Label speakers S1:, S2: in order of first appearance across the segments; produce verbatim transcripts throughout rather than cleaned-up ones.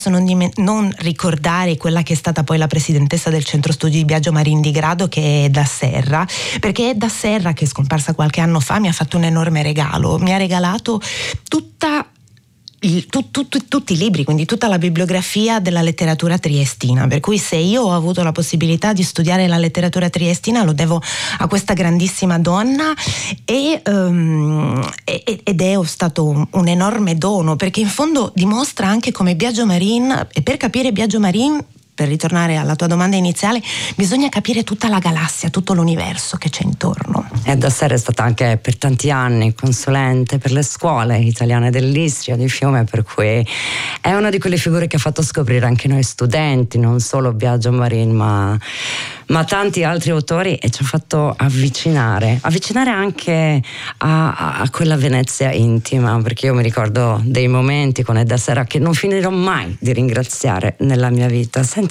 S1: Non, dim- non ricordare quella che è stata poi la presidentessa del centro studi di Biagio Marin di Grado, che è Edda Serra, perché Edda Serra, che è scomparsa qualche anno fa, mi ha fatto un enorme regalo, mi ha regalato tutta Il, tu, tu, tu, tutti i libri, quindi tutta la bibliografia della letteratura triestina, per cui se io ho avuto la possibilità di studiare la letteratura triestina lo devo a questa grandissima donna e, um, ed è stato un, un enorme dono, perché in fondo dimostra anche come Biagio Marin, e per capire Biagio Marin, per ritornare alla tua domanda iniziale, bisogna capire tutta la galassia, tutto l'universo che c'è intorno.
S2: Edda Serra è stata anche per tanti anni consulente per le scuole italiane dell'Istria, di Fiume, per cui è una di quelle figure che ha fatto scoprire anche noi studenti, non solo Biagio Marin, ma, ma tanti altri autori, e ci ha fatto avvicinare, avvicinare anche a, a quella Venezia intima, perché io mi ricordo dei momenti con Edda Serra che non finirò mai di ringraziare nella mia vita. Senti,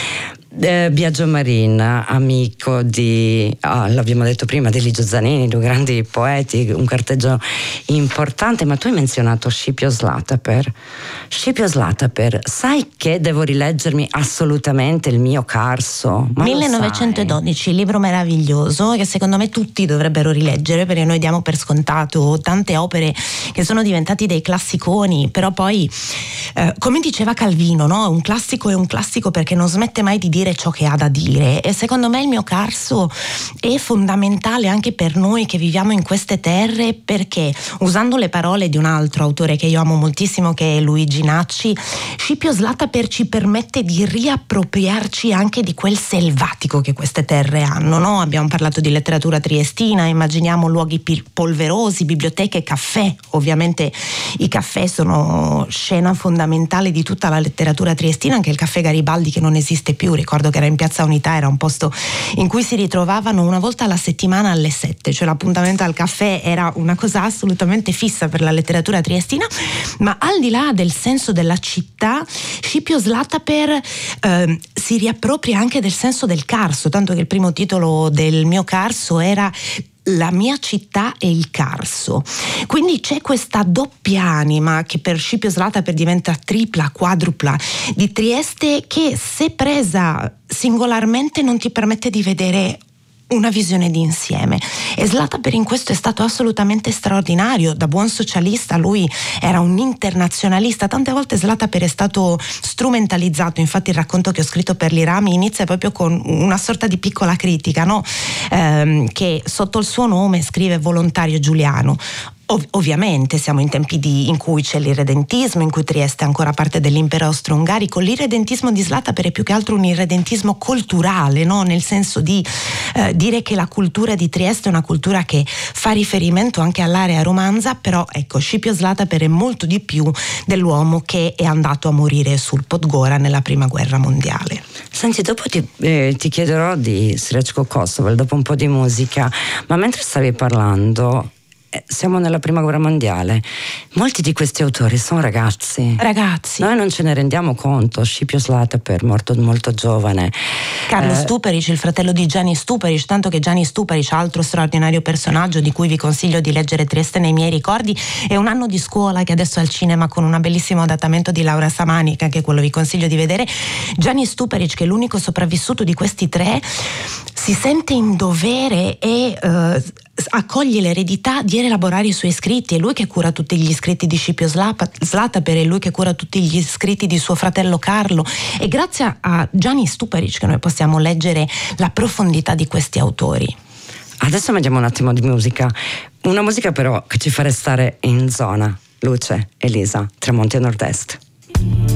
S2: Eh, Biagio Marin, amico di, ah, l'abbiamo detto prima, di Ligio Zanini, due grandi poeti, un carteggio importante, ma tu hai menzionato Scipio Slataper. Scipio Slataper, sai che devo rileggermi assolutamente il mio Carso? Ma
S1: millenovecentododici, libro meraviglioso che secondo me tutti dovrebbero rileggere, perché noi diamo per scontato tante opere che sono diventati dei classiconi, però poi eh, come diceva Calvino, no? Un classico è un classico perché non smette mai di dire ciò che ha da dire, e secondo me il mio Carso è fondamentale anche per noi che viviamo in queste terre, perché, usando le parole di un altro autore che io amo moltissimo, che è Luigi Nacci, Scipio Slataper ci permette di riappropriarci anche di quel selvatico che queste terre hanno, no? Abbiamo parlato di letteratura triestina, immaginiamo luoghi pil- polverosi, biblioteche, caffè. Ovviamente i caffè sono scena fondamentale di tutta la letteratura triestina, anche il caffè Garibaldi, che non esiste più. Ricordo che era in Piazza Unità, era un posto in cui si ritrovavano una volta alla settimana alle sette, cioè l'appuntamento al caffè era una cosa assolutamente fissa per la letteratura triestina. Ma al di là del senso della città, Scipio Slataper eh, si riappropria anche del senso del Carso, tanto che il primo titolo del mio Carso era La mia città e il Carso. Quindi c'è questa doppia anima che per Scipio Slataper diventa tripla, quadrupla, di Trieste, che se presa singolarmente non ti permette di vedere una visione d'insieme. E Slataper in questo è stato assolutamente straordinario. Da buon socialista lui era un internazionalista, tante volte Slataper è stato strumentalizzato, infatti il racconto che ho scritto per l'Irami inizia proprio con una sorta di piccola critica, no? Ehm, che sotto il suo nome scrive volontario Giuliano. Ov- ovviamente siamo in tempi di, in cui c'è l'irredentismo, in cui Trieste è ancora parte dell'impero austro-ungarico. L'irredentismo di Slataper è più che altro un irredentismo culturale, no? Nel senso di eh, dire che la cultura di Trieste è una cultura che fa riferimento anche all'area romanza, però ecco, Scipio Slataper è molto di più dell'uomo che è andato a morire sul Podgora nella prima guerra mondiale.
S2: Senti, dopo ti, eh, ti chiederò di Srećko Kosovo, dopo un po' di musica, ma mentre stavi parlando, siamo nella prima guerra mondiale, molti di questi autori sono ragazzi
S1: ragazzi
S2: noi non ce ne rendiamo conto. Scipio Slataper morto molto giovane,
S1: Carlo
S2: eh,
S1: Stuparic, il fratello di Gianni Stuparic, tanto che Gianni Stuparic, altro straordinario personaggio di cui vi consiglio di leggere Trieste nei miei ricordi, è Un anno di scuola, che adesso è al cinema con un bellissimo adattamento di Laura Samani, che anche quello vi consiglio di vedere. Gianni Stuparic, che è l'unico sopravvissuto di questi tre, si sente in dovere e eh, accoglie l'eredità di elaborare i suoi scritti. È lui che cura tutti gli scritti di Scipio Slataper, è lui che cura tutti gli scritti di suo fratello Carlo, e grazie a Gianni Stuparic che noi possiamo leggere la profondità di questi autori.
S2: Adesso mandiamo un attimo di musica, una musica però che ci fa restare in zona. Luce, Elisa, Tramonti a Nord-Est.